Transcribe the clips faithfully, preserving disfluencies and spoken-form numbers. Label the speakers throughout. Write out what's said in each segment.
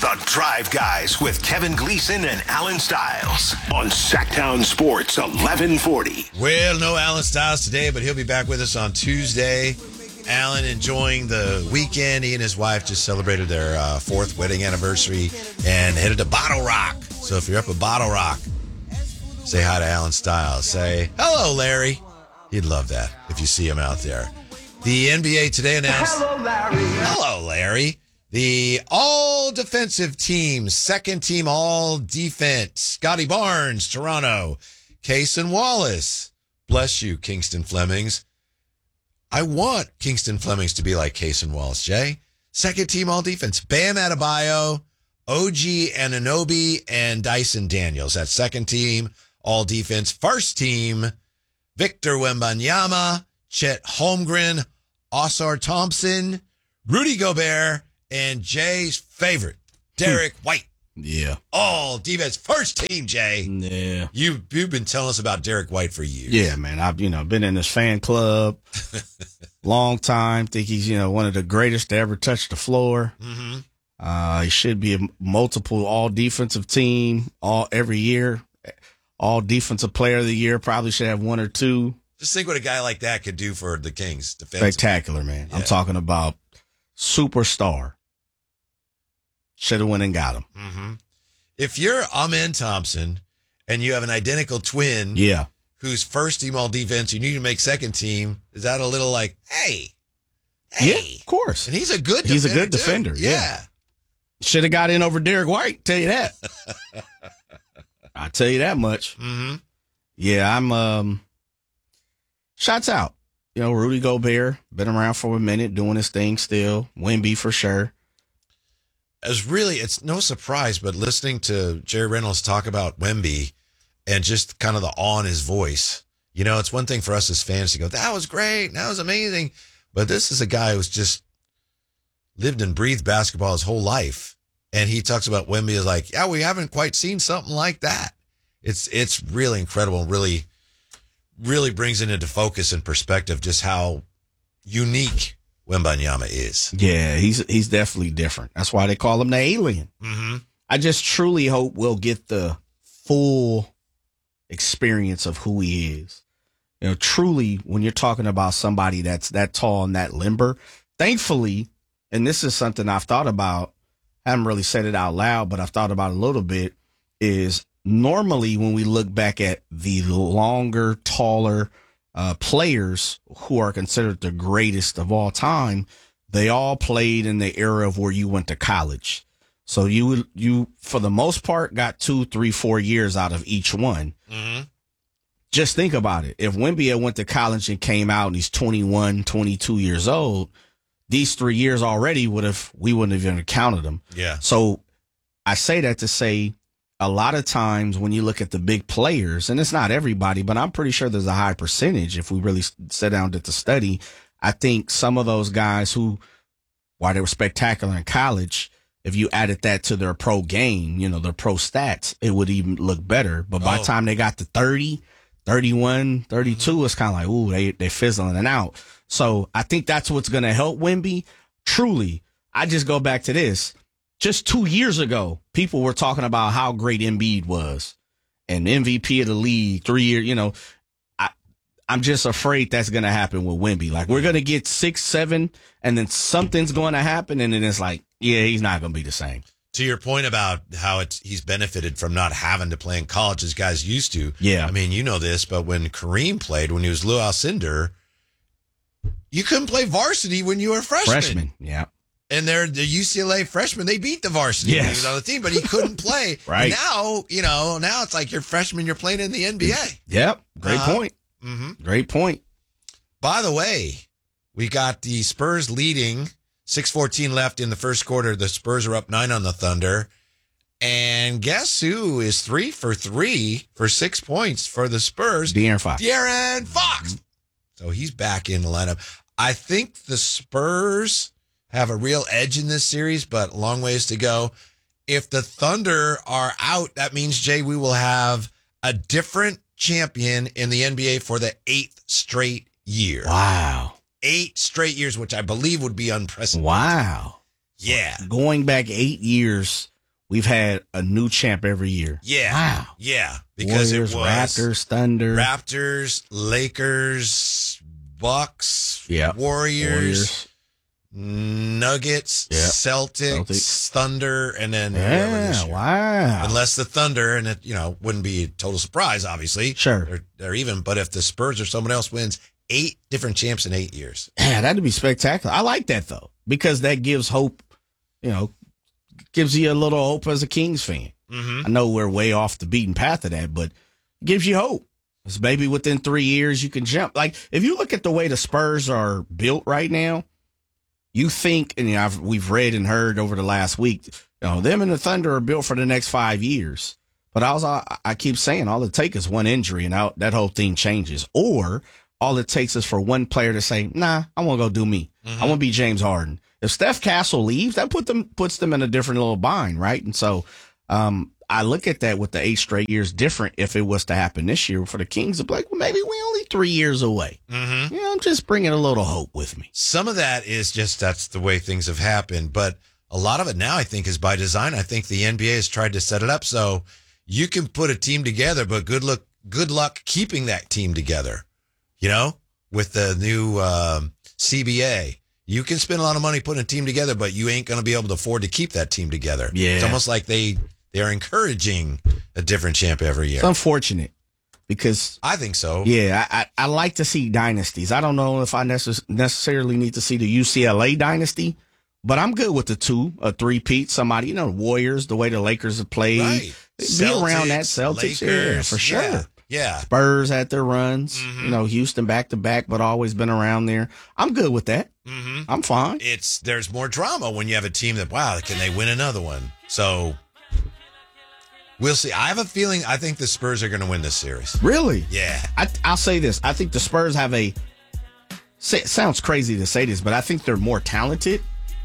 Speaker 1: The Drive Guys with Kevin Gleason and Alan Stiles on Sacktown Sports eleven forty.
Speaker 2: Well, no Alan Stiles today, but he'll be back with us on Tuesday. Alan enjoying the weekend. He and his wife just celebrated their uh, fourth wedding anniversary and headed to Bottle Rock. So if you're up at Bottle Rock, say hi to Alan Stiles. Say, hello, Larry. He'd love that if you see him out there. The N B A today announced...
Speaker 3: Hello, Larry.
Speaker 2: Hello, Larry. The all-defensive team, second team all-defense. Scotty Barnes, Toronto. Cason Wallace. Bless you, Kingston Flemings. I want Kingston Flemings to be like Cason Wallace, Jay. Second team all-defense. Bam Adebayo, O G Anunoby, and Dyson Daniels. That's second team all-defense. First team, Victor Wembanyama, Chet Holmgren, Oscar Thompson, Rudy Gobert, and Jay's favorite, Derek White.
Speaker 4: Yeah.
Speaker 2: All defense. First team, Jay.
Speaker 4: Yeah.
Speaker 2: You, you've been telling us about Derek White for years.
Speaker 4: Yeah, man. I've, you know, been in this fan club long time. Think he's, you know, one of the greatest to ever touch the floor.
Speaker 2: Mm-hmm.
Speaker 4: Uh, he should be a multiple all defensive team all every year. All defensive player of the year. Probably should have one or two.
Speaker 2: Just think what a guy like that could do for the Kings.
Speaker 4: Spectacular, man.
Speaker 2: Yeah.
Speaker 4: I'm talking about superstar. Should have went and got him.
Speaker 2: Mm-hmm. If you're Amen Thompson and you have an identical twin,
Speaker 4: Yeah.
Speaker 2: who's first team all defense, you need to make second team. Is that a little like, hey, hey,
Speaker 4: Yeah, of course.
Speaker 2: and he's a good,
Speaker 4: He's a
Speaker 2: defender,
Speaker 4: good defender,
Speaker 2: too.
Speaker 4: yeah. Should have got in over Derek White. Tell you that. I'll tell you that much.
Speaker 2: Mm-hmm.
Speaker 4: Yeah, I'm. Um, shots out. You know, Rudy Gobert been around for a minute, doing his thing still. Wemby for sure.
Speaker 2: As really, it's no surprise, but listening to Jerry Reynolds talk about Wemby and just kind of the awe in his voice, you know, it's one thing for us as fans to go, that was great, that was amazing. But this is a guy who's just lived and breathed basketball his whole life. And he talks about Wemby as like, yeah, we haven't quite seen something like that. It's it's really incredible, really, really brings it into focus and perspective just how unique Wembanyama is.
Speaker 4: Yeah, he's he's definitely different. That's why they call him the alien.
Speaker 2: Mm-hmm.
Speaker 4: I just truly hope we'll get the full experience of who he is. You know, truly, when you're talking about somebody that's that tall and that limber, thankfully, and this is something I've thought about, I haven't really said it out loud, but I've thought about it a little bit, is normally when we look back at the longer, taller uh, players who are considered the greatest of all time, they all played in the era of where you went to college. So you, you for the most part, got two, three, four years out of each one.
Speaker 2: Mm-hmm.
Speaker 4: Just think about it. If Wemby had went to college and came out and he's twenty-one, twenty-two years old, these three years already would have, we wouldn't have even counted them.
Speaker 2: Yeah.
Speaker 4: So I say that to say a lot of times when you look at the big players, and it's not everybody, but I'm pretty sure there's a high percentage if we really sit down and did the study. I think some of those guys who, while they were spectacular in college, if you added that to their pro game, you know, their pro stats, it would even look better. But by
Speaker 2: Oh.
Speaker 4: the time they got to thirty, thirty-one, thirty-two, it's kind of like, ooh, they, they're fizzling it out. So I think that's what's going to help Wemby. Truly, I just go back to this. Just two years ago, people were talking about how great Embiid was and M V P of the league, three years, you know. I, I'm just afraid that's going to happen with Wemby. Like, we're going to get six, seven, and then something's going to happen, and then it's like, yeah, he's not going to be the same.
Speaker 2: To your point about how it's, he's benefited from not having to play in college as guys used to.
Speaker 4: Yeah.
Speaker 2: I mean, you know this, but when Kareem played, when he was Lou Alcindor, you couldn't play varsity when you were a freshman.
Speaker 4: Freshman, yeah.
Speaker 2: And they're the U C L A freshmen. They beat the varsity when he
Speaker 4: Yes.
Speaker 2: was on the team, but he couldn't play.
Speaker 4: Right.
Speaker 2: Now, you know, now it's like you're freshman, you're playing in the N B A.
Speaker 4: Yep. Great
Speaker 2: Uh-huh.
Speaker 4: point.
Speaker 2: Mm-hmm.
Speaker 4: Great point.
Speaker 2: By the way, we got the Spurs leading, six fourteen left in the first quarter. The Spurs are up nine on the Thunder. And guess who is three for three for six points for the Spurs?
Speaker 4: De'Aaron Fox.
Speaker 2: De'Aaron Fox. So he's back in the lineup. I think the Spurs have a real edge in this series, but a long ways to go. If the Thunder are out, that means, Jay, we will have a different champion in the N B A for the eighth straight year.
Speaker 4: Wow.
Speaker 2: Eight straight years, which I believe would be unprecedented.
Speaker 4: Wow.
Speaker 2: Yeah.
Speaker 4: Going back eight years we've had a new champ every year.
Speaker 2: Yeah.
Speaker 4: Wow.
Speaker 2: Yeah. Because
Speaker 4: Warriors,
Speaker 2: it was
Speaker 4: Raptors, Thunder.
Speaker 2: Raptors, Lakers, Bucks,
Speaker 4: Yep.
Speaker 2: Warriors,
Speaker 4: Warriors.
Speaker 2: Nuggets,
Speaker 4: Yep.
Speaker 2: Celtics,
Speaker 4: Celtics.
Speaker 2: Thunder, and then whoever this
Speaker 4: Yeah,
Speaker 2: year.
Speaker 4: wow.
Speaker 2: Unless the Thunder, and it, you know, wouldn't be a total surprise, obviously.
Speaker 4: Sure.
Speaker 2: They're, they're even, but if the Spurs or someone else wins, eight different champs in eight years.
Speaker 4: Yeah, that'd be spectacular. I like that, though, because that gives hope, you know, gives you a little hope as a Kings fan.
Speaker 2: Mm-hmm.
Speaker 4: I know we're way off the beaten path of that, but it gives you hope. It's maybe within three years you can jump. Like, if you look at the way the Spurs are built right now, you think, and you know, I've, we've read and heard over the last week, you know, them and the Thunder are built for the next five years. But also, I, I keep saying all it takes is one injury and out, that whole thing changes. Or all it takes is for one player to say, nah, I want to go do me. Mm-hmm. I want to be James Harden. If Steph Castle leaves, that put them puts them in a different little bind, right? And so um, I look at that with the eight straight years different if it was to happen this year for the Kings. It's like, well, maybe we're only three years away.
Speaker 2: Mm-hmm.
Speaker 4: Yeah, I'm just bringing a little hope with me.
Speaker 2: Some of that is just that's the way things have happened. But a lot of it now, I think, is by design. I think the N B A has tried to set it up so you can put a team together, but good luck, good luck keeping that team together. You know, with the new um, C B A. You can spend a lot of money putting a team together, but you ain't going to be able to afford to keep that team together.
Speaker 4: Yeah.
Speaker 2: It's almost like they, they are encouraging a different champ every year.
Speaker 4: It's unfortunate because,
Speaker 2: I think so.
Speaker 4: yeah, I, I, I like to see dynasties. I don't know if I necess- necessarily need to see the U C L A dynasty, but I'm good with the two, a three-peat, somebody, you know, Warriors, the way the Lakers have played.
Speaker 2: Right.
Speaker 4: Be
Speaker 2: Celtics,
Speaker 4: around that Celtics,
Speaker 2: Lakers,
Speaker 4: yeah, for sure.
Speaker 2: Yeah. yeah.
Speaker 4: Spurs had their runs,
Speaker 2: Mm-hmm.
Speaker 4: you know, Houston back-to-back, but always been around there. I'm good with that.
Speaker 2: Mm-hmm.
Speaker 4: I'm fine.
Speaker 2: It's there's more drama when you have a team that, wow, can they win another one? So we'll see. I have a feeling I think the Spurs are going to win this series.
Speaker 4: Really?
Speaker 2: Yeah.
Speaker 4: I, I'll say this. I think the Spurs have a, say, it sounds crazy to say this, but I think they're more talented.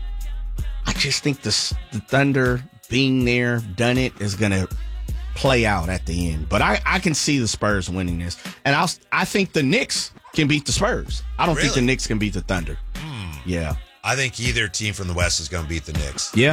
Speaker 4: I just think the, the Thunder being there, done it, is going to play out at the end. But I, I can see the Spurs winning this. And I'll, I think the Knicks can beat the Spurs. I don't think
Speaker 2: Really?
Speaker 4: the Knicks can beat the Thunder.
Speaker 2: Hmm.
Speaker 4: Yeah.
Speaker 2: I think either team from the West is going to beat the Knicks.
Speaker 4: Yeah.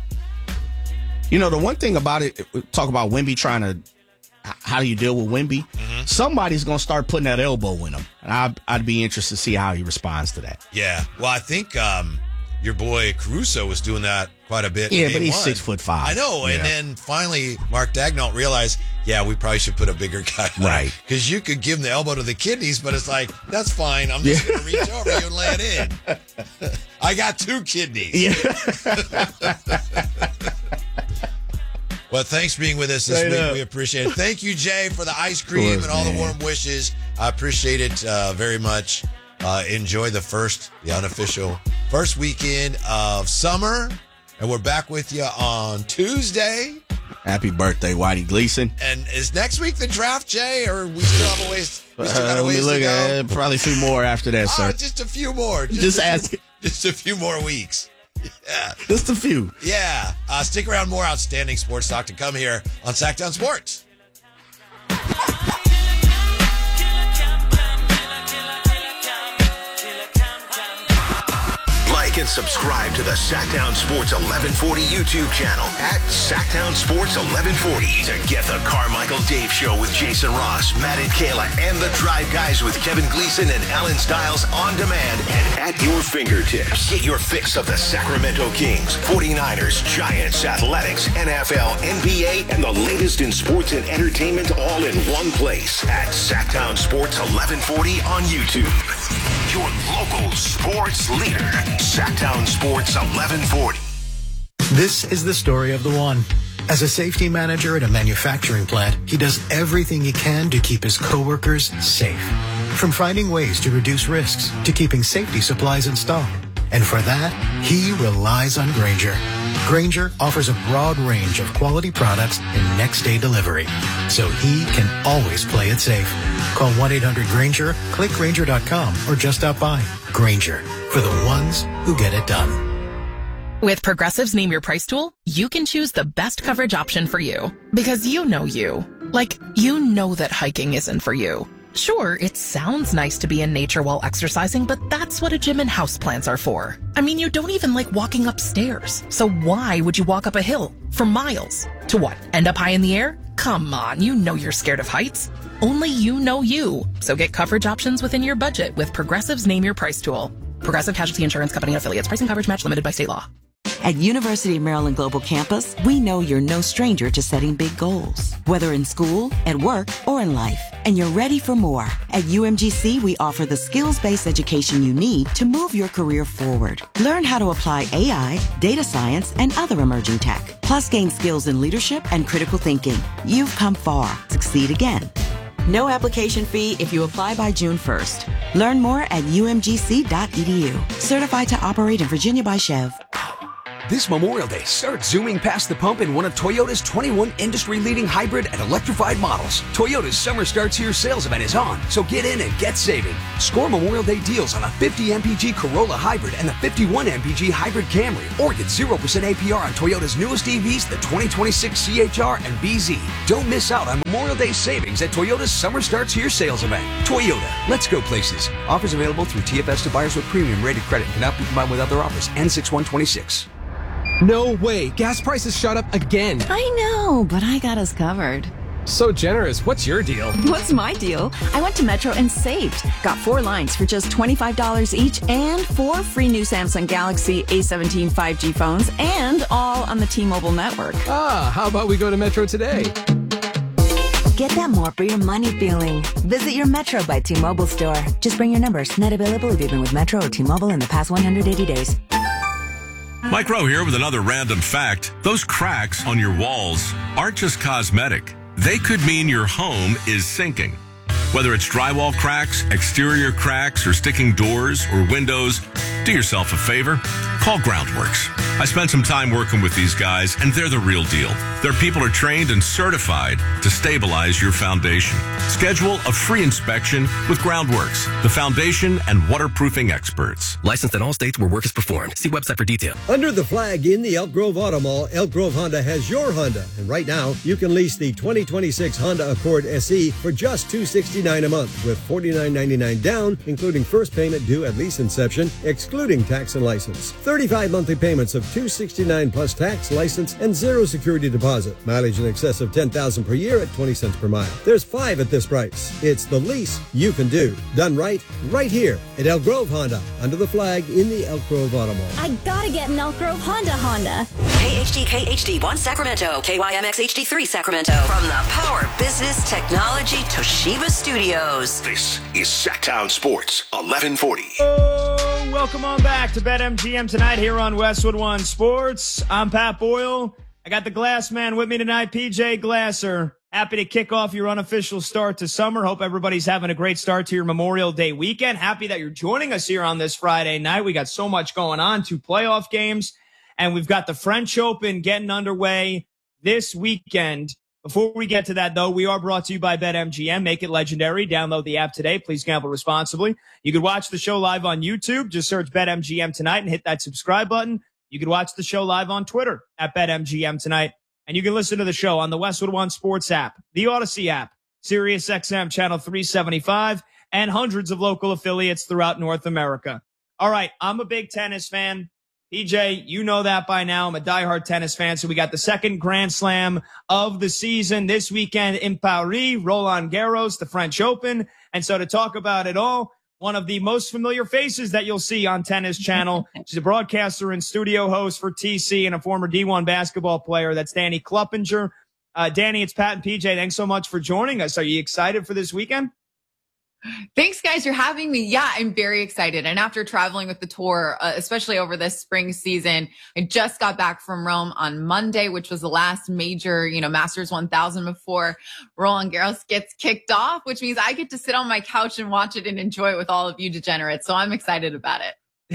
Speaker 4: You know, the one thing about it, talk about Wemby trying to, how do you deal with Wemby? Mm-hmm. Somebody's going to start putting that elbow in him. And I'd, I'd be interested to see how he responds to that.
Speaker 2: Yeah. Well, I think um, your boy Caruso was doing that quite a bit. in
Speaker 4: Yeah,
Speaker 2: game
Speaker 4: but he's
Speaker 2: one.
Speaker 4: six foot five.
Speaker 2: I know. And
Speaker 4: Yeah.
Speaker 2: then finally, Mark Daigneault realized, yeah, we probably should put a bigger guy on.
Speaker 4: Right.
Speaker 2: Because you could give him the elbow to the kidneys, but it's like, that's fine. I'm just
Speaker 4: Yeah.
Speaker 2: going to reach over you and lay it in. I got two kidneys.
Speaker 4: Yeah.
Speaker 2: Well, thanks for being with us this
Speaker 4: Straight
Speaker 2: week.
Speaker 4: up.
Speaker 2: We appreciate it. Thank you, Jay, for the ice cream
Speaker 4: course,
Speaker 2: and all
Speaker 4: man.
Speaker 2: the warm wishes. I appreciate it uh, very much. Uh, enjoy the first, the unofficial first weekend of summer. And we're back with you on Tuesday.
Speaker 4: Happy birthday, Whitey Gleason.
Speaker 2: And is next week the draft, Jay, or we still have a ways? We still got
Speaker 4: Uh,
Speaker 2: a
Speaker 4: let me
Speaker 2: ways
Speaker 4: look
Speaker 2: to go.
Speaker 4: at it. Probably a few more after that,
Speaker 2: Ah,
Speaker 4: sir.
Speaker 2: just a few more. Just,
Speaker 4: Just
Speaker 2: a
Speaker 4: ask.
Speaker 2: few, just a few more weeks. Yeah.
Speaker 4: Just a few.
Speaker 2: Yeah. Uh, stick around. More outstanding sports talk to come here on Sacktown Sports.
Speaker 1: Like and subscribe to the Sacktown Sports eleven forty YouTube channel at Sacktown Sports eleven forty to get the Carmichael Dave Show with Jason Ross, Matt and Kayla, and the Drive Guys with Kevin Gleason and Alan Stiles on demand and at your fingertips. Get your fix of the Sacramento Kings, forty-niners, Giants, Athletics, N F L, N B A, and the latest in sports and entertainment all in one place at Sacktown Sports eleven forty on YouTube. Your local sports leader, Sacktown Sports eleven forty.
Speaker 3: This is the story of the one. As a safety manager at a manufacturing plant, he does everything he can to keep his coworkers safe. From finding ways to reduce risks to keeping safety supplies in stock. And for that, he relies on Grainger. Grainger offers a broad range of quality products and next-day delivery, so he can always play it safe. Call one eight hundred Grainger, click Grainger dot com, or just stop by. Grainger, for the ones who get it done.
Speaker 5: With Progressive's Name Your Price tool, you can choose the best coverage option for you. Because you know you. Like, you know that hiking isn't for you. Sure, it sounds nice to be in nature while exercising, but that's what a gym and houseplants are for. I mean, you don't even like walking upstairs. So why would you walk up a hill for miles? To what? End up high in the air? Come on, you know you're scared of heights. Only you know you. So get coverage options within your budget with Progressive's Name Your Price tool. Progressive Casualty Insurance Company and affiliates. Pricing coverage match limited by state law.
Speaker 6: At University of Maryland Global Campus, we know you're no stranger to setting big goals, whether in school, at work, or in life, and you're ready for more. At U M G C, we offer the skills-based education you need to move your career forward. Learn how to apply A I, data science, and other emerging tech, plus gain skills in leadership and critical thinking. You've come far. Succeed again. No application fee if you apply by June first. Learn more at U M G C dot E D U. Certified to operate in Virginia by Chev.
Speaker 7: This Memorial Day, start zooming past the pump in one of Toyota's twenty-one industry-leading hybrid and electrified models. Toyota's Summer Starts Here sales event is on, so get in and get saving. Score Memorial Day deals on a fifty M P G Corolla Hybrid and the fifty-one M P G Hybrid Camry, or get zero percent A P R on Toyota's newest E Vs, the twenty twenty-six C H R and B Z. Don't miss out on Memorial Day savings at Toyota's Summer Starts Here sales event. Toyota, let's go places. Offers available through T F S to buyers with premium rated credit and cannot be combined with other offers. N six one twenty-six.
Speaker 8: No way. Gas prices shot up again.
Speaker 9: I know, but I got us covered.
Speaker 8: So generous. What's your deal?
Speaker 9: What's my deal? I went to Metro and saved. Got four lines for just twenty-five dollars each and four free new Samsung Galaxy A seventeen five G phones, and all on the T-Mobile network.
Speaker 8: Ah, how about we go to Metro today?
Speaker 10: Get that more for your money feeling. Visit your Metro by T-Mobile store. Just bring your numbers. Net available if you've been with Metro or T-Mobile in the past one hundred eighty days.
Speaker 11: Mike Rowe here with another random fact. Those cracks on your walls aren't just cosmetic. They could mean your home is sinking. Whether it's drywall cracks, exterior cracks, or sticking doors or windows, do yourself a favor. Call Groundworks. I spent some time working with these guys, and they're the real deal. Their people are trained and certified to stabilize your foundation. Schedule a free inspection with Groundworks, the foundation and waterproofing experts.
Speaker 12: Licensed in all states where work is performed. See website for detail.
Speaker 13: Under the flag in the Elk Grove Auto Mall, Elk Grove Honda has your Honda. And right now, you can lease the twenty twenty-six Honda Accord S E for just two hundred sixty-nine dollars a month with forty-nine ninety-nine down, including first payment due at lease inception, excluding tax and license. thirty-five monthly payments of two hundred sixty-nine dollars plus tax, license, and zero security deposit. Mileage in excess of ten thousand dollars per year at twenty cents per mile. There's five at this price. It's the lease you can do. Done right, right here at Elk Grove Honda, under the flag in the Elk Grove Auto Mall.
Speaker 14: I gotta get an Elk Grove Honda Honda.
Speaker 15: K H D K H D one Sacramento, K Y M X H D three Sacramento. From the Power Business Technology Toshiba Studios.
Speaker 1: This is Sacktown Sports eleven forty.
Speaker 16: Oh, welcome on back to BetMGM tonight here on Westwood One Sports. I'm Pat Boyle. I got the Glass Man with me tonight, P J Glasser. Happy to kick off your unofficial start to summer. Hope everybody's having a great start to your Memorial Day weekend. Happy that you're joining us here on this Friday night. We got so much going on, two playoff games, and we've got the French Open getting underway this weekend. Before we get to that, though, we are brought to you by BetMGM. Make it legendary. Download the app today. Please gamble responsibly. You can watch the show live on YouTube. Just search BetMGM tonight and hit that subscribe button. You can watch the show live on Twitter at BetMGM tonight. And you can listen to the show on the Westwood One Sports app, the Odyssey app, Sirius X M Channel three seventy-five, and hundreds of local affiliates throughout North America. All right, I'm a big tennis fan. P J, you know that by now. I'm a diehard tennis fan. So we got the second Grand Slam of the season this weekend in Paris, Roland Garros, the French Open. And so to talk about it all, one of the most familiar faces that you'll see on Tennis Channel. She's a broadcaster and studio host for T C and a former D one basketball player. That's Danny Kluppinger. Uh, Danny, it's Pat and P J. Thanks so much for joining us. Are you excited for this weekend?
Speaker 17: Thanks, guys, for having me. Yeah, I'm very excited. And after traveling with the tour, uh, especially over this spring season, I just got back from Rome on Monday, which was the last major, you know, Masters one thousand before Roland Garros gets kicked off, which means I get to sit on my couch and watch it and enjoy it with all of you degenerates. So I'm excited about it.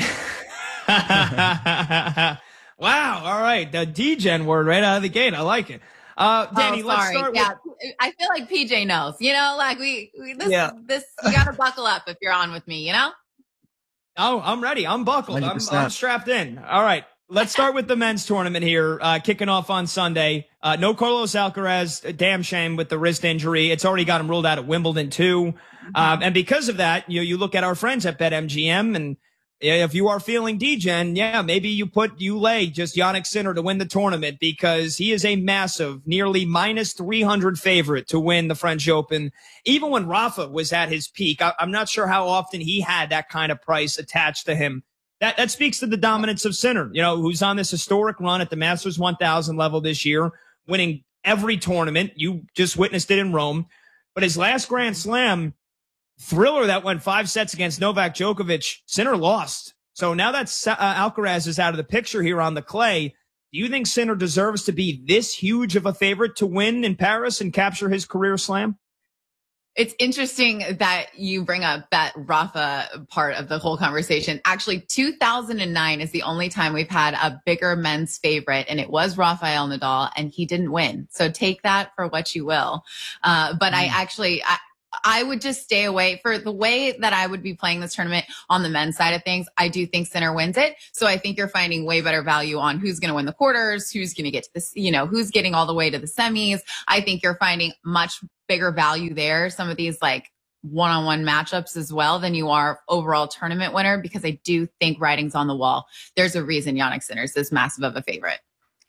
Speaker 16: Wow. All right. The D-gen word right out of the gate. I like it. Uh, Danny,
Speaker 17: oh,
Speaker 16: let's start
Speaker 17: yeah.
Speaker 16: with...
Speaker 17: I feel like P J knows, you know, like we, we this,
Speaker 16: yeah.
Speaker 17: this, you got to buckle up if you're on with me, you know?
Speaker 16: Oh, I'm ready. I'm buckled. I'm, I'm strapped in. All right. let's start with the men's tournament here, uh, kicking off on Sunday. Uh, no Carlos Alcaraz, a damn shame with the wrist injury. It's already got him ruled out at Wimbledon too. Um, and because of that, you know, you look at our friends at BetMGM, and if you are feeling D-Gen, yeah, maybe you put, you lay just Jannik Sinner to win the tournament because he is a massive, nearly minus three hundred favorite to win the French Open. Even when Rafa was at his peak, I, I'm not sure how often he had that kind of price attached to him. That, that speaks to the dominance of Sinner, you know, who's on this historic run at the Masters one thousand level this year, winning every tournament. You just witnessed it in Rome. But his last Grand Slam, thriller that went five sets against Novak Djokovic, Sinner lost. So now that uh, Alcaraz is out of the picture here on the clay, do you think Sinner deserves to be this huge of a favorite to win in Paris and capture his career slam?
Speaker 17: It's interesting that you bring up that Rafa part of the whole conversation. Actually, two thousand nine is the only time we've had a bigger men's favorite, and it was Rafael Nadal, and he didn't win. So take that for what you will. Uh, but mm. I actually... I, I would just stay away for the way that I would be playing this tournament on the men's side of things. I do think Sinner wins it. So I think you're finding way better value on who's going to win the quarters, who's going to get to this, you know, who's getting all the way to the semis. I think you're finding much bigger value there. Some of these like one-on-one matchups as well than you are overall tournament winner, because I do think writing's on the wall. There's a reason Jannik Sinner is this massive of a favorite.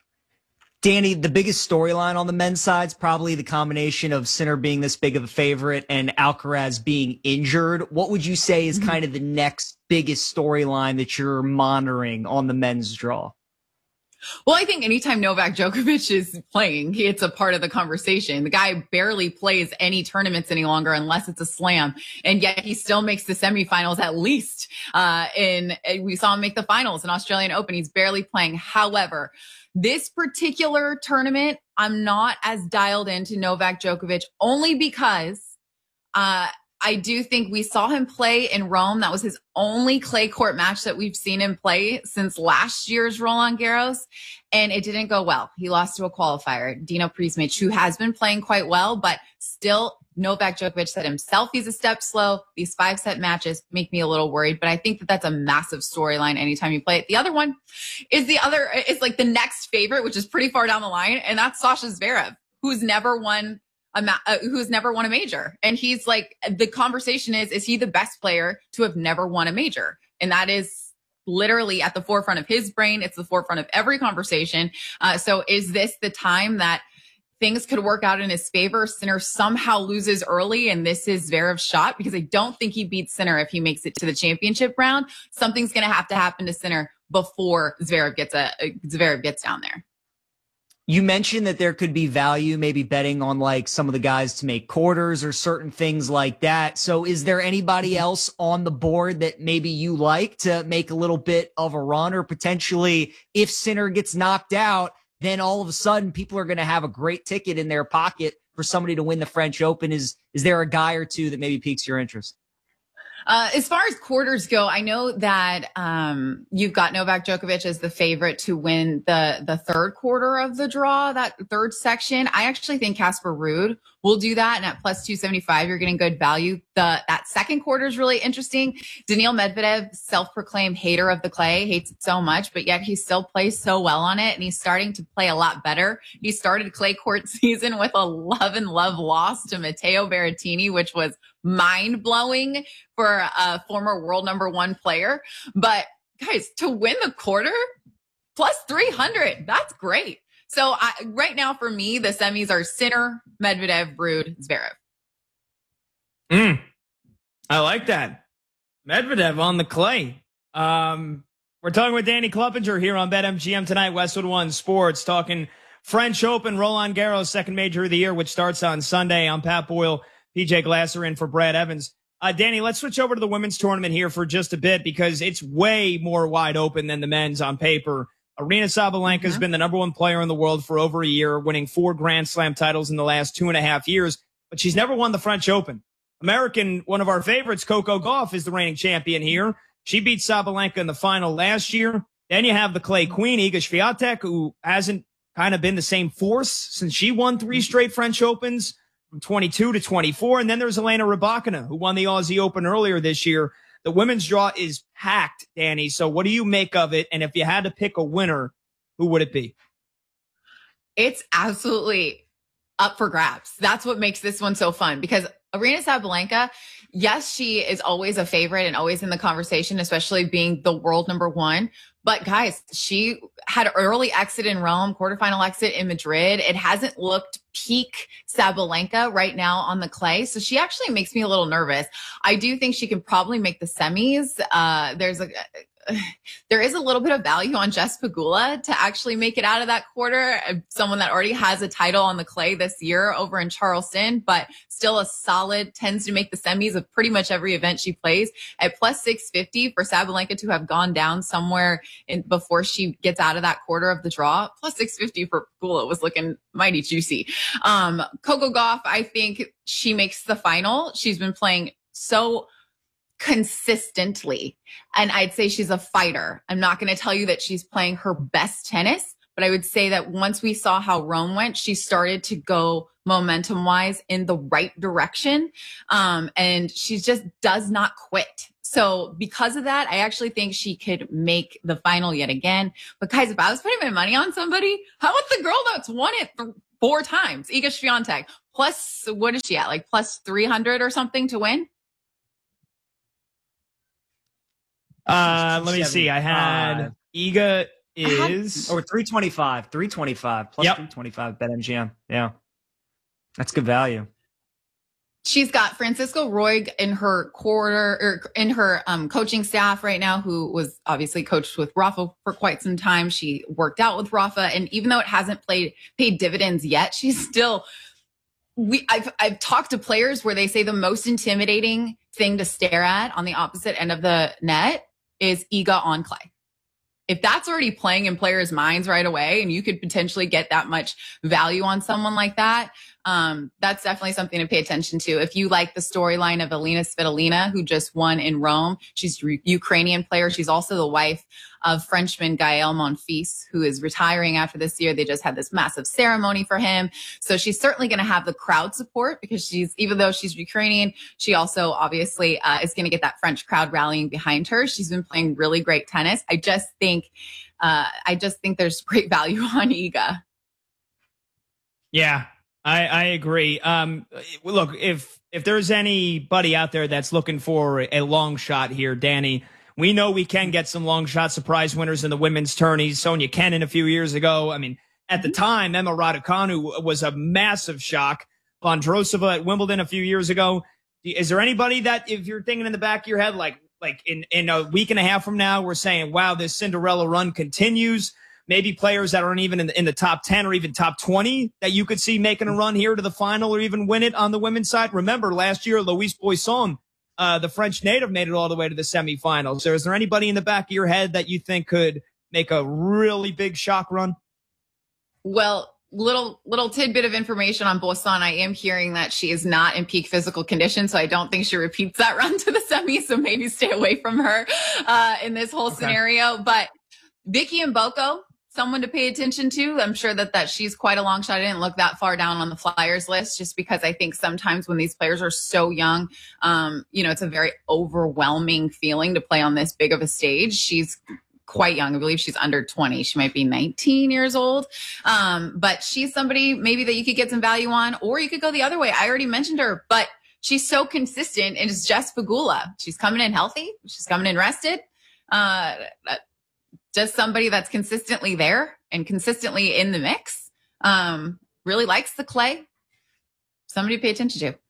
Speaker 18: Danny, the biggest storyline on the men's side is probably the combination of Sinner being this big of a favorite and Alcaraz being injured. What would you say is kind of the next biggest storyline that you're monitoring on the men's draw?
Speaker 17: Well, I think anytime Novak Djokovic is playing, it's a part of the conversation. The guy barely plays any tournaments any longer unless it's a slam. And yet he still makes the semifinals at least. Uh, in, we saw him make the finals in Australian Open. He's barely playing. However, this particular tournament, I'm not as dialed into Novak Djokovic only because uh, I do think we saw him play in Rome. That was his only clay court match that we've seen him play since last year's Roland Garros, and it didn't go well. He lost to a qualifier, Dino Prismic, who has been playing quite well, but still Novak Djokovic said himself he's a step slow. These five-set matches make me a little worried, but I think that that's a massive storyline anytime you play it. The other one is the other is like the next favorite, which is pretty far down the line, and that's Sasha Zverev, who's never won a ma- uh, who's never won a major. And he's like, the conversation is, is he the best player to have never won a major? And that is literally at the forefront of his brain. It's the forefront of every conversation. Uh, so is this the time that things could work out in his favor? Sinner somehow loses early, and this is Zverev's shot, because I don't think he beats Sinner if he makes it to the championship round. Something's going to have to happen to Sinner before Zverev gets a Zverev gets down there.
Speaker 18: You mentioned that there could be value, maybe betting on like some of the guys to make quarters or certain things like that. So is there anybody else on the board that maybe you like to make a little bit of a run, or potentially if Sinner gets knocked out, then all of a sudden people are going to have a great ticket in their pocket for somebody to win the French Open? Is, is there a guy or two that maybe piques your interest?
Speaker 17: Uh, as far as quarters go, I know that um, you've got Novak Djokovic as the favorite to win the the third quarter of the draw, that third section. I actually think Casper Ruud will do that, and at plus two seventy-five, you're getting good value. The that second quarter is really interesting. Daniil Medvedev, self-proclaimed hater of the clay, hates it so much, but yet he still plays so well on it, and he's starting to play a lot better. He started clay court season with a love and love loss to Matteo Berrettini, which was mind-blowing for a former world number one player. But guys, to win the quarter, plus three hundred, that's great. So I, right now for me, the semis are Sinner, Medvedev, Ruud, Zverev.
Speaker 16: Mm, I like that. Medvedev on the clay. Um, we're talking with Danny Kluppinger here on BetMGM tonight, Westwood One Sports, talking French Open, Roland Garros, second major of the year, which starts on Sunday. I'm Pat Boyle, P J Glasser in for Brad Evans. Uh, Danny, let's switch over to the women's tournament here for just a bit, because it's way more wide open than the men's on paper. Aryna Sabalenka has mm-hmm. been the number one player in the world for over a year, winning four Grand Slam titles in the last two and a half years, but she's never won the French Open. American, one of our favorites, Coco Gauff, is the reigning champion here. She beat Sabalenka in the final last year. Then you have the clay queen, Iga Swiatek, who hasn't kind of been the same force since she won three straight French Opens from twenty-two to twenty-four. And then there's Elena Rybakina, who won the Aussie Open earlier this year. The women's draw is packed, Danny. So what do you make of it? And if you had to pick a winner, who would it be?
Speaker 17: It's absolutely up for grabs. That's what makes this one so fun, because Aryna Sabalenka, yes, she is always a favorite and always in the conversation, especially being the world number one. But guys, she had an early exit in Rome, quarterfinal exit in Madrid. It hasn't looked peak Sabalenka right now on the clay. So she actually makes me a little nervous. I do think she can probably make the semis. Uh, there's a, there is a little bit of value on Jess Pegula to actually make it out of that quarter. Someone that already has a title on the clay this year over in Charleston, but still a solid, tends to make the semis of pretty much every event she plays. At plus six fifty for Sabalenka to have gone down somewhere in, before she gets out of that quarter of the draw, plus six fifty for Pegula was looking mighty juicy. Um, Coco Gauff, I think she makes the final. She's been playing so consistently. And I'd say she's a fighter. I'm not going to tell you that she's playing her best tennis, but I would say that once we saw how Rome went, she started to go momentum wise in the right direction. Um, and she just does not quit. So because of that, I actually think she could make the final yet again. But guys, if I was putting my money on somebody, how about the girl that's won it th- four times, Iga Swiatek? Plus, what is she at? Like plus three hundred or something to win?
Speaker 16: Uh, let me see. I had Iga is
Speaker 18: or three twenty-five, three twenty-five plus
Speaker 16: yep.
Speaker 18: three twenty-five BetMGM. Yeah, that's good value.
Speaker 17: She's got Francisco Roig in her quarter or in her um, coaching staff right now, who was obviously coached with Rafa for quite some time. She worked out with Rafa, and even though it hasn't played paid dividends yet, she's still. We I've I've talked to players where they say the most intimidating thing to stare at on the opposite end of the net is Iga on clay. If that's already playing in players' minds right away, and you could potentially get that much value on someone like that, um, that's definitely something to pay attention to. If you like the storyline of Alina Svitolina, who just won in Rome, she's a Ukrainian player. She's also the wife of Frenchman Gael Monfils, who is retiring after this year. They just had this massive ceremony for him. So she's certainly going to have the crowd support because she's, even though she's Ukrainian, she also obviously uh, is going to get that French crowd rallying behind her. She's been playing really great tennis. I just think, uh, I just think there's great value on Iga.
Speaker 16: Yeah, I, I agree. Um, look, if if there's anybody out there that's looking for a long shot here, Danny, we know we can get some long shot surprise winners in the women's tourneys. Sonia Kennan a few years ago. I mean, at the time, Emma Raducanu was a massive shock. Vondrousova at Wimbledon a few years ago. Is there anybody that, if you're thinking in the back of your head, like like in, in a week and a half from now, we're saying, wow, this Cinderella run continues? Maybe players that aren't even in the, in the top ten or even top twenty that you could see making a run here to the final or even win it on the women's side. Remember, last year, Louise Boisson, uh, the French native, made it all the way to the semifinals. So is there anybody in the back of your head that you think could make a really big shock run?
Speaker 17: Well, little little tidbit of information on Boisson. I am hearing that she is not in peak physical condition, so I don't think she repeats that run to the semis, so maybe stay away from her uh, in this whole okay. scenario. But Vicky Mboko, someone to pay attention to. I'm sure that, that she's quite a long shot. I didn't look that far down on the Flyers list just because I think sometimes when these players are so young, um, you know, it's a very overwhelming feeling to play on this big of a stage. She's quite young. I believe she's under twenty. She might be nineteen years old. Um, but she's somebody maybe that you could get some value on, or you could go the other way. I already mentioned her, but she's so consistent, and it's Jess Pegula. She's coming in healthy. She's coming in rested. Uh, just somebody that's consistently there and consistently in the mix. Um, really likes the clay. Somebody to pay attention to.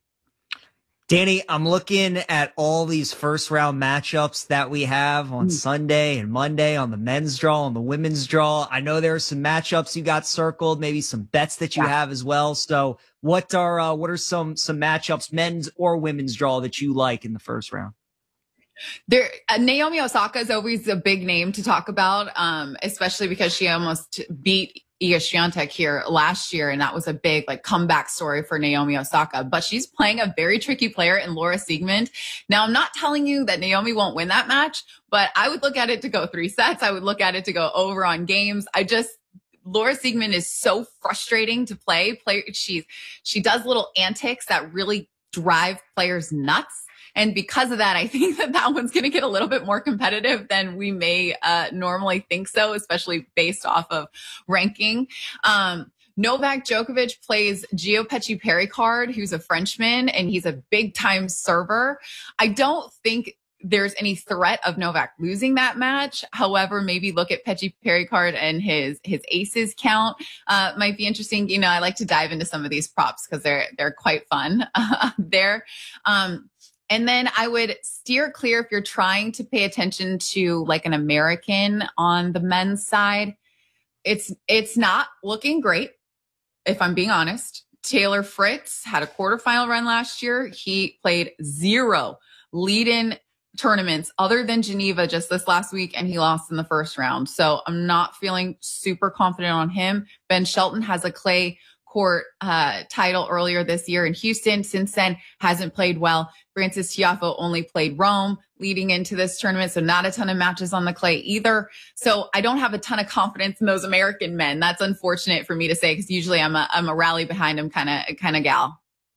Speaker 18: Danny, I'm looking at all these first round matchups that we have on mm. Sunday and Monday on the men's draw, on the women's draw. I know there are some matchups you got circled, maybe some bets that you yeah. have as well. So what are, uh, what are some, some matchups, men's or women's draw, that you like in the first round?
Speaker 17: There, uh, Naomi Osaka is always a big name to talk about, um, especially because she almost beat Iga Swiatek here last year, and that was a big like comeback story for Naomi Osaka. But she's playing a very tricky player in Laura Siegemund. Now, I'm not telling you that Naomi won't win that match, but I would look at it to go three sets. I would look at it to go over on games. I just Laura Siegemund is so frustrating to play. Play, she's she does little antics that really drive players nuts. And because of that, I think that that one's going to get a little bit more competitive than we may uh, normally think so, especially based off of ranking. Um, Novak Djokovic plays Gio Petty-Perricard, who's a Frenchman, and he's a big-time server. I don't think there's any threat of Novak losing that match. However, maybe look at Petty-Perricard and his his aces count. Uh, might be interesting. You know, I like to dive into some of these props because they're they're quite fun uh, there. Um, and then I would steer clear if you're trying to pay attention to like an American on the men's side. It's it's not looking great, if I'm being honest. Taylor Fritz had a quarterfinal run last year. He played zero lead-in tournaments other than Geneva just this last week, and he lost in the first round. So I'm not feeling super confident on him. Ben Shelton has a clay court uh, title earlier this year in Houston. Since then, hasn't played well. Francis Tiafoe only played Rome leading into this tournament, so not a ton of matches on the clay either. So I don't have a ton of confidence in those American men. That's unfortunate for me to say because usually I'm a I'm a rally behind him kind of kind of gal.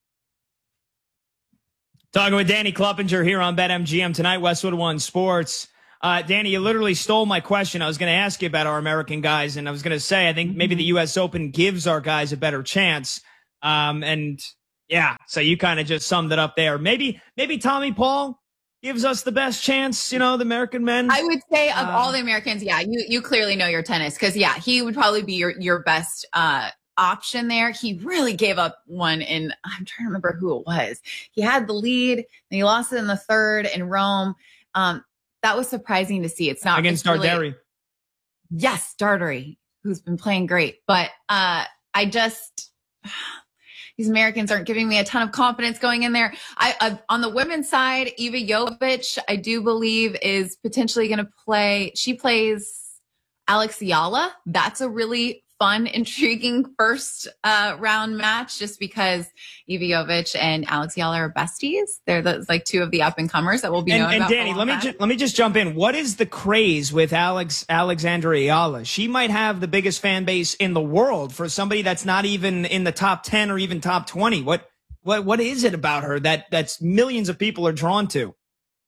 Speaker 16: Talking with Danny Kluppinger here on BetMGM tonight, Westwood One Sports. Uh, Danny, you literally stole my question. I was going to ask you about our American guys, and I was going to say I think maybe the U S Open gives our guys a better chance. Um, and yeah, so you kind of just summed it up there. Maybe maybe Tommy Paul gives us the best chance, you know, the American men.
Speaker 17: I would say of
Speaker 16: uh,
Speaker 17: all the Americans, yeah, you you clearly know your tennis because, yeah, he would probably be your, your best uh option there. He really gave up one in, I'm trying to remember who it was. He had the lead and he lost it in the third in Rome. Um, that was surprising to see. It's not
Speaker 16: against
Speaker 17: it's really,
Speaker 16: Darderi.
Speaker 17: Yes, Darderi, who's been playing great. But uh, I just, these Americans aren't giving me a ton of confidence going in there. I uh, on the women's side, Eva Jovic, I do believe is potentially going to play. She plays Alex Ayala. That's a really fun, intriguing first uh, round match just because Eva Jovic and Alex Ayala are besties. They're the, like two of the up and comers that will be
Speaker 16: and,
Speaker 17: known
Speaker 16: and
Speaker 17: about.
Speaker 16: And Danny, let me ju- let me just jump in. What is the craze with Alex Alexandra Ayala? She might have the biggest fan base in the world for somebody that's not even in the top ten or even top twenty. What what what is it about her that that's millions of people are drawn to?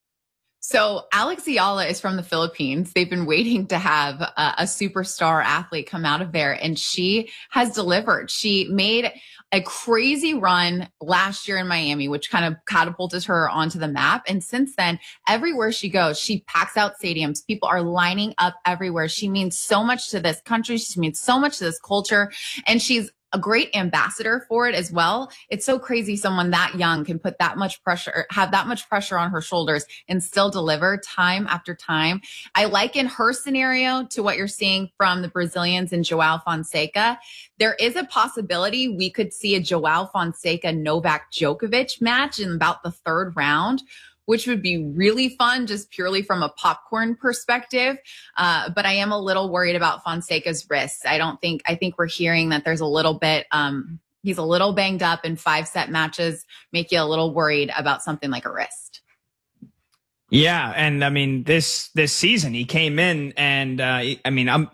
Speaker 17: So Alex Ayala is from the Philippines. They've been waiting to have a, a superstar athlete come out of there, and she has delivered. She made a crazy run last year in Miami, which kind of catapulted her onto the map. And since then, everywhere she goes, she packs out stadiums. People are lining up everywhere. She means so much to this country. She means so much to this culture, and she's a great ambassador for it as well. It's so crazy someone that young can put that much pressure, have that much pressure on her shoulders and still deliver time after time. I liken her scenario to what you're seeing from the Brazilians and Joao Fonseca. There is a possibility we could see a Joao Fonseca Novak Djokovic match in about the third round, which would be really fun just purely from a popcorn perspective. Uh, but I am a little worried about Fonseca's wrists. I don't think, I think we're hearing that there's a little bit, um, he's a little banged up, and five set matches make you a little worried about something like a wrist.
Speaker 16: Yeah. And I mean, this, this season he came in and, uh, I mean, I'm,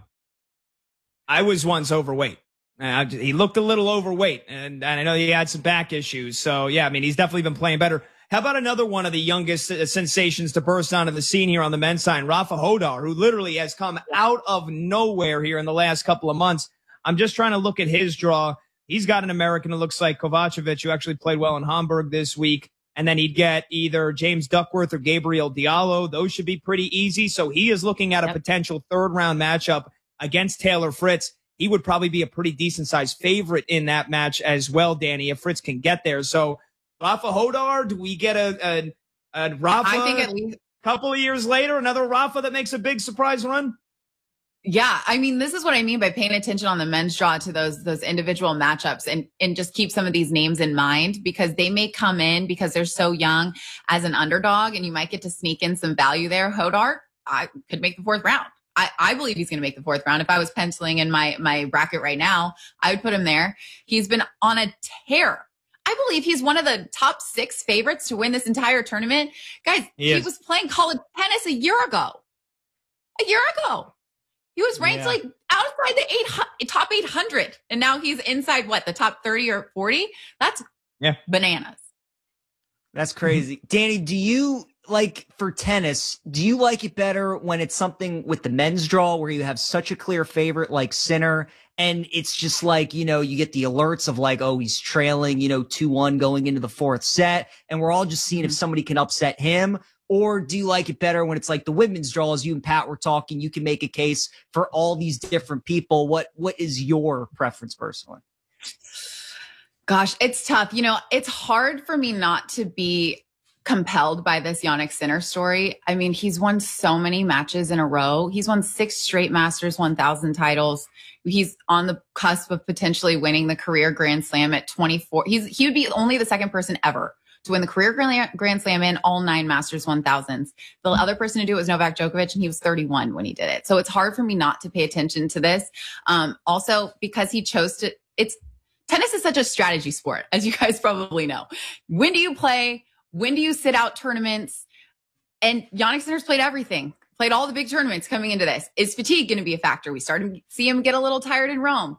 Speaker 16: I was once overweight. Uh, he looked a little overweight, and, and I know he had some back issues. So yeah, I mean, he's definitely been playing better. How about another one of the youngest sensations to burst onto the scene here on the men's side, Rafa Hodar, who literally has come out of nowhere here in the last couple of months. I'm just trying to look at his draw. He's got an American, it looks like Kovacevic, who actually played well in Hamburg this week. And then he'd get either James Duckworth or Gabriel Diallo. Those should be pretty easy. So he is looking at a potential third round matchup against Taylor Fritz. He would probably be a pretty decent sized favorite in that match as well, Danny, if Fritz can get there. So Rafa Hodar, do we get a, a, a Rafa
Speaker 17: I think at least
Speaker 16: a couple of years later, another Rafa that makes a big surprise run?
Speaker 17: Yeah, I mean, this is what I mean by paying attention on the men's draw to those those individual matchups, and and just keep some of these names in mind because they may come in because they're so young as an underdog, and you might get to sneak in some value there. Hodar, I could make the fourth round. I, I believe he's going to make the fourth round. If I was penciling in my my bracket right now, I would put him there. He's been on a tear. I believe he's one of the top six favorites to win this entire tournament. Guys, he, he was playing college tennis a year ago. A year ago. He was ranked yeah. like outside the eight, top eight hundred. And now he's inside what, the top thirty or forty? That's
Speaker 16: yeah.
Speaker 17: bananas.
Speaker 18: That's crazy. Danny, do you like for tennis, do you like it better when it's something with the men's draw where you have such a clear favorite like Sinner and it's just like, you know, you get the alerts of like, oh, he's trailing, you know, two one going into the fourth set and we're all just seeing if somebody can upset him? Or do you like it better when it's like the women's draw, as you and Pat were talking, you can make a case for all these different people? What What is your preference personally?
Speaker 17: Gosh, it's tough. You know, it's hard for me not to be compelled by this Jannik Sinner story. I mean, he's won so many matches in a row. He's won six straight Masters one thousand titles. He's on the cusp of potentially winning the career Grand Slam at twenty-four. He's He would be only the second person ever to win the career Grand Slam in all nine Masters one thousands. The other person to do it was Novak Djokovic, and he was thirty-one when he did it. So it's hard for me not to pay attention to this. Um, also, because he chose to, it's, tennis is such a strategy sport, as you guys probably know. When do you play? When do you sit out tournaments? And Jannik Sinner's played everything, played all the big tournaments coming into this. Is fatigue going to be a factor? We started to see him get a little tired in Rome.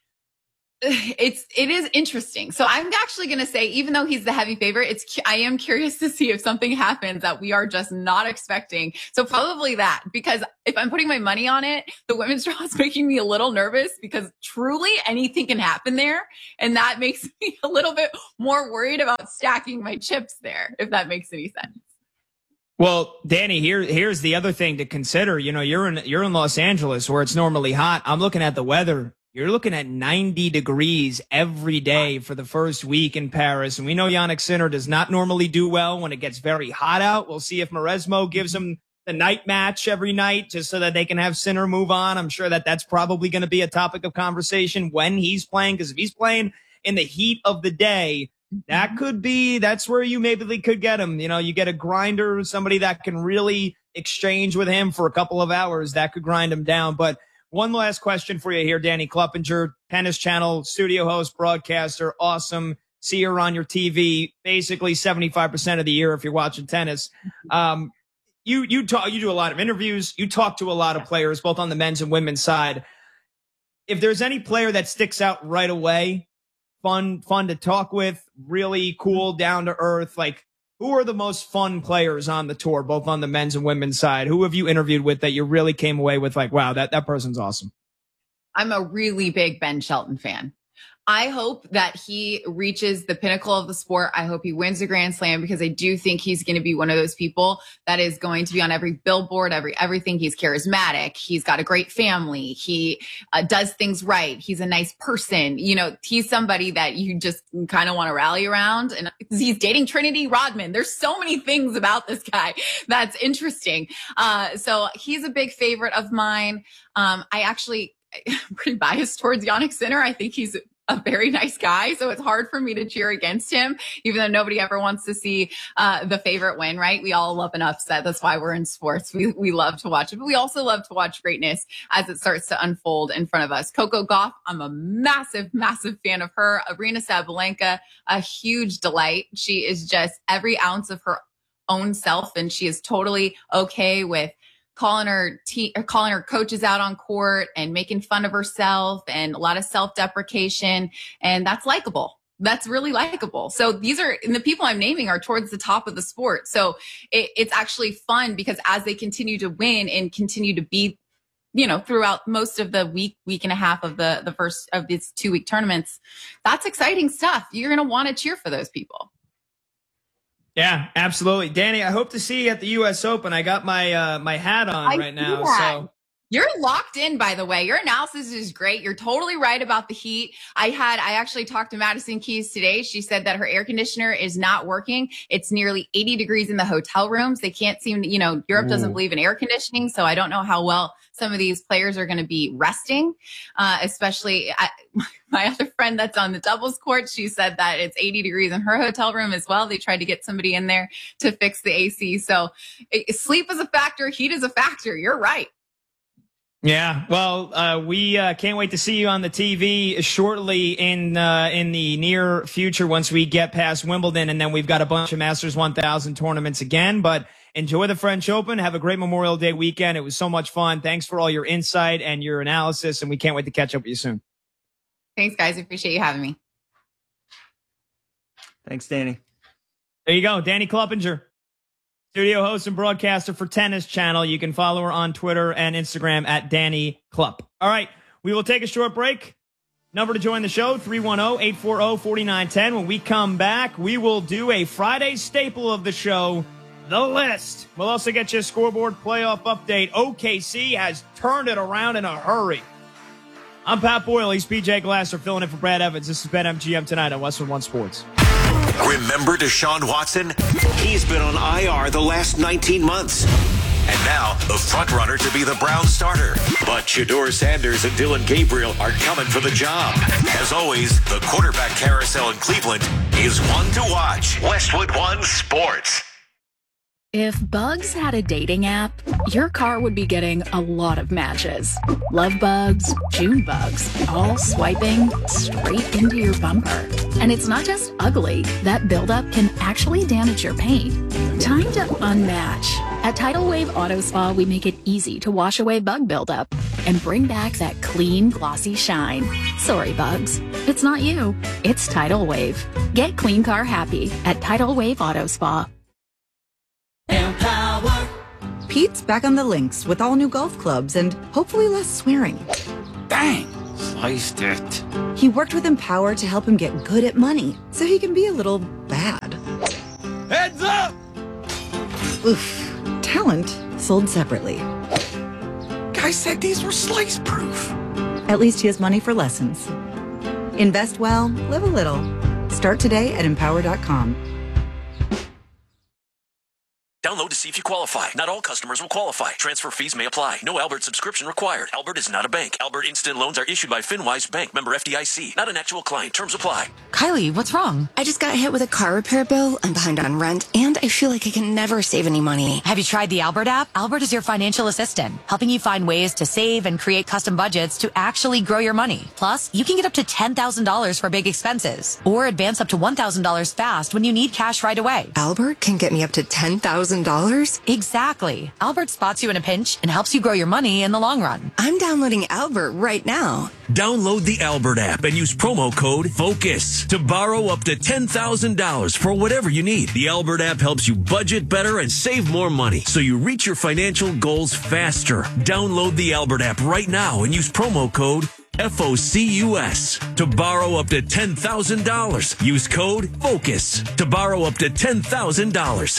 Speaker 17: It's, it is interesting. So I'm actually going to say, even though he's the heavy favorite, it's, I am curious to see if something happens that we are just not expecting. So probably that, because if I'm putting my money on it, the women's draw is making me a little nervous because truly anything can happen there. And that makes me a little bit more worried about stacking my chips there, if that makes any sense.
Speaker 16: Well, Danny, here, here's the other thing to consider. You know, you're in, you're in Los Angeles where it's normally hot. I'm looking at the weather. You're looking at ninety degrees every day for the first week in Paris. And we know Jannik Sinner does not normally do well when it gets very hot out. We'll see if Mauresmo gives him the night match every night just so that they can have Sinner move on. I'm sure that that's probably going to be a topic of conversation when he's playing, because if he's playing in the heat of the day, that could be, that's where you maybe could get him. You know, you get a grinder, somebody that can really exchange with him for a couple of hours, that could grind him down. But one last question for you here, Danny Kluppinger, Tennis Channel, studio host, broadcaster, awesome. See her on your T V basically seventy-five percent of the year if you're watching tennis. Um, you you talk, you do a lot of interviews. You talk to a lot of players, both on the men's and women's side. If there's any player that sticks out right away, fun fun to talk with, really cool, down to earth, like, who are the most fun players on the tour, both on the men's and women's side? Who have you interviewed with that you really came away with like, wow, that, that person's awesome?
Speaker 17: I'm a really big Ben Shelton fan. I hope that he reaches the pinnacle of the sport. I hope he wins a Grand Slam, because I do think he's going to be one of those people that is going to be on every billboard, every everything. He's charismatic. He's got a great family. He uh, does things right. He's a nice person. You know, he's somebody that you just kind of want to rally around. And he's dating Trinity Rodman. There's so many things about this guy that's interesting. Uh, so he's a big favorite of mine. Um, I actually, I'm pretty biased towards Jannik Sinner. I think he's a very nice guy, so it's hard for me to cheer against him, even though nobody ever wants to see uh, the favorite win, right? We all love an upset. That's why we're in sports. We we love to watch it, but we also love to watch greatness as it starts to unfold in front of us. Coco Gauff, I'm a massive, massive fan of her. Aryna Sabalenka, a huge delight. She is just every ounce of her own self, and she is totally okay with calling her te- calling her coaches out on court and making fun of herself and a lot of self-deprecation. And that's likable. That's really likable. So these are, and the people I'm naming are towards the top of the sport. So it, it's actually fun, because as they continue to win and continue to be, you know, throughout most of the week, week and a half of the, the first of these two week tournaments, that's exciting stuff. You're going to want to cheer for those people.
Speaker 16: Yeah, absolutely. Danny, I hope to see you at the U S Open. I got my uh, my hat on
Speaker 17: I
Speaker 16: right now.
Speaker 17: That.
Speaker 16: So
Speaker 17: You're locked in, by the way. Your analysis is great. You're totally right about the heat. I had, I actually talked to Madison Keys today. She said that her air conditioner is not working. It's nearly eighty degrees in the hotel rooms. They can't seem to, you know, Europe doesn't
Speaker 19: Ooh.
Speaker 17: believe in air conditioning. So I don't know how well some of these players are going to be resting, uh, especially I, my other friend that's on the doubles court. She said that it's eighty degrees in her hotel room as well. They tried to get somebody in there to fix the A C. So it, sleep is a factor. Heat is a factor. You're right.
Speaker 16: Yeah, well, uh, we uh, can't wait to see you on the T V shortly in uh, in the near future once we get past Wimbledon, and then we've got a bunch of Masters one thousand tournaments again. But enjoy the French Open. Have a great Memorial Day weekend. It was so much fun. Thanks for all your insight and your analysis, and we can't wait to catch up with you soon.
Speaker 17: Thanks, guys. I appreciate you having me.
Speaker 18: Thanks, Danny.
Speaker 16: There you go. Danny Kluppinger, studio host and broadcaster for Tennis Channel. You can follow her on Twitter and Instagram at Danny Klupp. All right, we will take a short break. Number to join the show, three one zero, eight four zero, four nine one zero. When we come back, we will do a Friday staple of the show, The List. We'll also get you a scoreboard playoff update. O K C has turned it around in a hurry. I'm Pat Boyle. He's P J Glasser filling in for Brad Evans. This is BetMGM tonight on Westwood One Sports.
Speaker 1: Remember Deshaun Watson? He's been on I R the last nineteen months. And now, the front-runner to be the Browns starter. But Shedeur Sanders and Dillon Gabriel are coming for the job. As always, the quarterback carousel in Cleveland is one to watch. Westwood One Sports.
Speaker 19: If Bugs had a dating app, your car would be getting a lot of matches. Love bugs, June bugs, all swiping straight into your bumper. And it's not just ugly. That buildup can actually damage your paint. Time to unmatch. At Tidal Wave Auto Spa, we make it easy to wash away bug buildup and bring back that clean, glossy shine. Sorry, bugs. It's not you. It's Tidal Wave. Get clean car happy at Tidal Wave Auto Spa.
Speaker 20: Empower. Pete's back on the links with all new golf clubs and hopefully less swearing.
Speaker 21: Dang, sliced it.
Speaker 20: He worked with Empower to help him get good at money so he can be a little bad.
Speaker 21: Heads up!
Speaker 20: Oof. Talent sold separately.
Speaker 21: Guy said these were slice proof.
Speaker 20: At least he has money for lessons. Invest well, live a little. Start today at empower dot com.
Speaker 12: Download to see if you qualify. Not all customers will qualify. Transfer fees may apply. No Albert subscription required. Albert is not a bank. Albert Instant Loans are issued by FinWise Bank, member F D I C. Not an actual client. Terms apply.
Speaker 22: Kylie, what's wrong? I just got hit with a car repair bill. I'm behind on rent, and I feel like I can never save any money.
Speaker 23: Have you tried the Albert app? Albert is your financial assistant, helping you find ways to save and create custom budgets to actually grow your money. Plus, you can get up to ten thousand dollars for big expenses, or advance up to one thousand dollars fast when you need cash right away.
Speaker 22: Albert can get me up to ten thousand dollars?
Speaker 23: Exactly. Albert spots you in a pinch and helps you grow your money in the long run.
Speaker 22: I'm downloading Albert right now.
Speaker 24: Download the Albert app and use promo code FOCUS to borrow up to ten thousand dollars for whatever you need. The Albert app helps you budget better and save more money so you reach your financial goals faster. Download the Albert app right now and use promo code F O C U S to borrow up to ten thousand dollars. Use code FOCUS to borrow up to ten thousand dollars.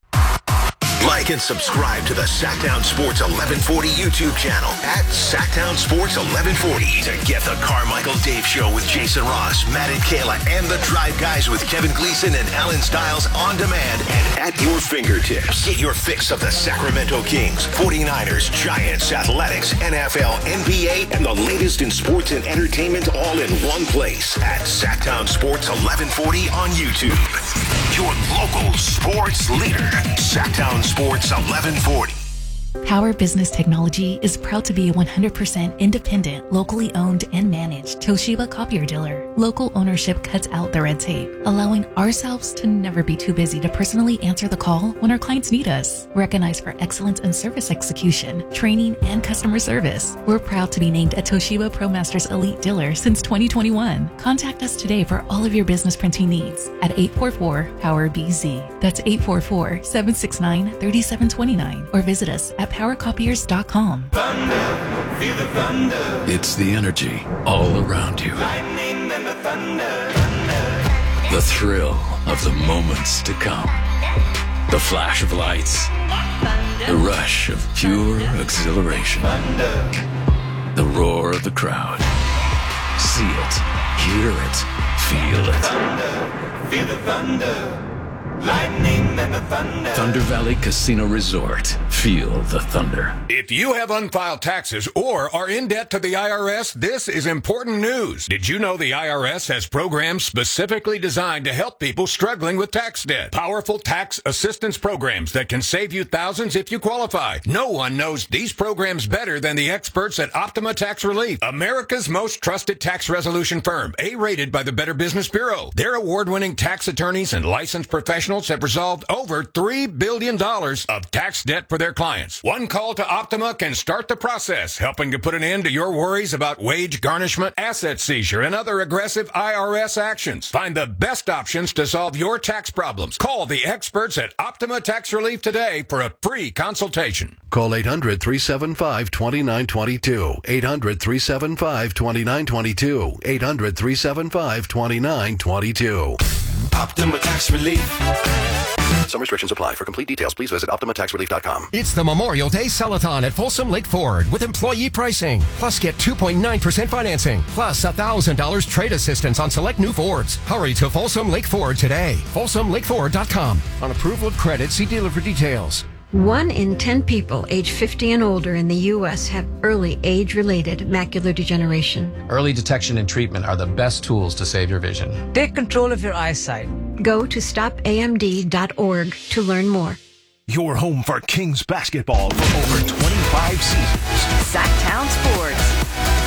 Speaker 1: Like and subscribe to the Sacktown Sports eleven forty YouTube channel at Sacktown Sports eleven forty to get the Carmichael Dave Show with Jason Ross, Matt and Kayla, and the Drive Guys with Kevin Gleason and Alan Stiles on demand and at your fingertips. Get your fix of the Sacramento Kings, forty-niners, Giants, Athletics, N F L, N B A, and the latest in sports and entertainment all in one place at Sacktown Sports eleven forty on YouTube. Your local sports leader, Sacktown Sports eleven forty.
Speaker 25: Power Business Technology is proud to be a one hundred percent independent, locally owned and managed Toshiba copier dealer. Local ownership cuts out the red tape, allowing ourselves to never be too busy to personally answer the call when our clients need us. Recognized for excellence in service execution, training, and customer service, we're proud to be named a Toshiba ProMasters Elite Dealer since twenty twenty-one. Contact us today for all of your business printing needs at eight four four, POWER B Z. That's eight four four, seven six nine, three seven two nine, or visit us at power copiers dot com.
Speaker 26: Thunder, feel the thunder.
Speaker 27: It's the energy all around you.
Speaker 26: Lightning and the thunder, thunder.
Speaker 27: The thrill of the moments to come. The flash of lights. The rush of pure exhilaration. The roar of the crowd. See it, hear it, feel it.
Speaker 26: Thunder, feel the thunder. Lightning and the thunder.
Speaker 27: Thunder Valley Casino Resort. Feel the thunder.
Speaker 28: If you have unfiled taxes or are in debt to the I R S, this is important news. Did you know the I R S has programs specifically designed to help people struggling with tax debt? Powerful tax assistance programs that can save you thousands if you qualify. No one knows these programs better than the experts at Optima Tax Relief, America's most trusted tax resolution firm, A-rated by the Better Business Bureau. Their award-winning tax attorneys and licensed professionals professionals have resolved over three billion dollars of tax debt for their clients. One call to Optima can start the process, helping to put an end to your worries about wage garnishment, asset seizure, and other aggressive I R S actions. Find the best options to solve your tax problems. Call the experts at Optima Tax Relief today for a free consultation.
Speaker 2: Call eight hundred, three seven five, two nine two two. eight hundred, three seven five, two nine two two. eight hundred, three seven five, two nine two two.
Speaker 26: Optima Tax Relief.
Speaker 2: Some restrictions apply. For complete details, please visit Optima Tax Relief dot com.
Speaker 3: It's the Memorial Day Sell-a-thon at Folsom Lake Ford with employee pricing. Plus, get two point nine percent financing. Plus, one thousand dollars trade assistance on select new Fords. Hurry to Folsom Lake Ford today. Folsom Lake Ford dot com. On approval of credit, see dealer for details.
Speaker 4: One in ten people age fifty and older in the U S have early age-related macular degeneration.
Speaker 5: Early detection and treatment are the best tools to save your vision.
Speaker 4: Take control of your eyesight. Go to stop A M D dot org to learn more.
Speaker 6: Your home for Kings basketball for over twenty-five seasons.
Speaker 15: Sacktown Sports.